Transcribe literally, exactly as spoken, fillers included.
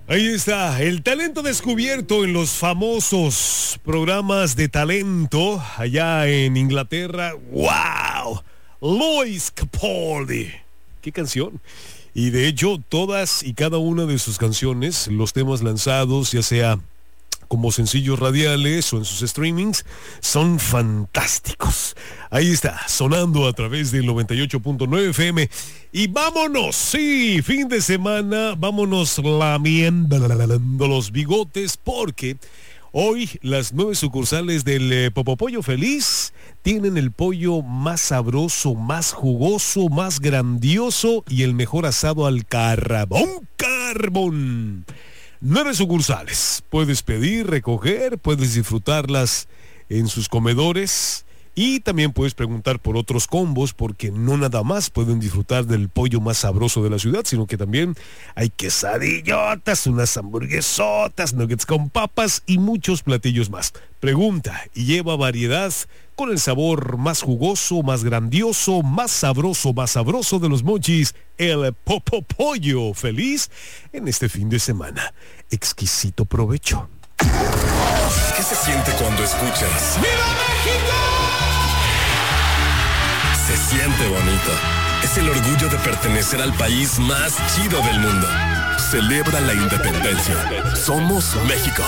Ahí está, el talento descubierto en los famosos programas de talento allá en Inglaterra. ¡Wow! Lewis Capaldi. ¡Qué canción! Y de hecho, todas y cada una de sus canciones, los temas lanzados, ya sea como sencillos radiales o en sus streamings, son fantásticos. Ahí está, sonando a través del noventa y ocho punto nueve F M. Y vámonos, sí, fin de semana, vámonos lamiendo los bigotes, porque hoy las nueve sucursales del eh, Popopollo Feliz tienen el pollo más sabroso, más jugoso, más grandioso y el mejor asado al carbón, carbón. Nueve sucursales. Puedes pedir, recoger, puedes disfrutarlas en sus comedores y también puedes preguntar por otros combos, porque no nada más pueden disfrutar del pollo más sabroso de la ciudad, sino que también hay quesadillotas, unas hamburguesotas, nuggets con papas y muchos platillos más. Pregunta y lleva variedad con el sabor más jugoso, más grandioso, más sabroso, más sabroso de los Mochis, el Popopollo Feliz en este fin de semana. Exquisito provecho. ¿Qué se siente cuando escuchas ¡Viva México! Se siente bonito. Es el orgullo de pertenecer al país más chido del mundo. Celebra la independencia. Somos México.